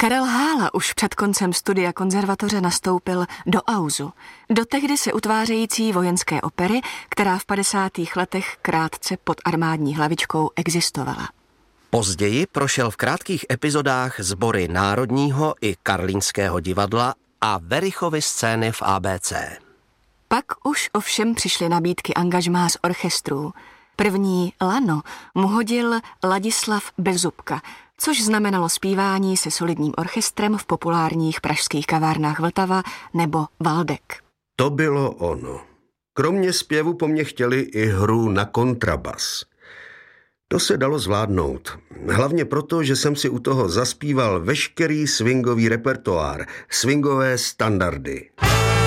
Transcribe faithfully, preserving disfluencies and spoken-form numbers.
Karel Hála už před koncem studia konzervatoře nastoupil do auzu, do tehdy se utvářející vojenské opery, která v padesátých letech krátce pod armádní hlavičkou existovala. Později prošel v krátkých epizodách sbory Národního i Karlínského divadla a Werichovy scény v á bé cé. Pak už ovšem přišly nabídky angažmá z orchestrů. První lano mu hodil Ladislav Bezubka, což znamenalo zpívání se solidním orchestrem v populárních pražských kavárnách Vltava nebo Valdek. To bylo ono. Kromě zpěvu po mně chtěli i hru na kontrabas. To se dalo zvládnout. Hlavně proto, že jsem si u toho zaspíval veškerý swingový repertoár, swingové standardy.